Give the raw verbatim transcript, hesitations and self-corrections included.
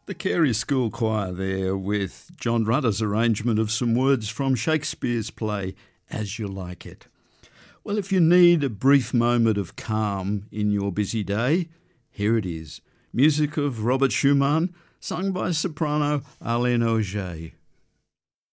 The Carey School Choir there with John Rudder's arrangement of some words from Shakespeare's play As You Like It. Well, if you need a brief moment of calm in your busy day, here it is. Music of Robert Schumann, sung by soprano Arlene Auger.